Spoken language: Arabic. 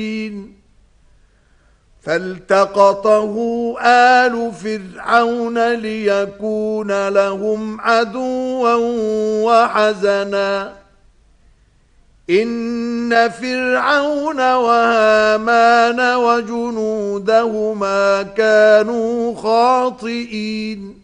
فالتقطه آل فرعون ليكون لهم عدوا وحزنا إن فرعون وهامان وجنودهما كانوا خاطئين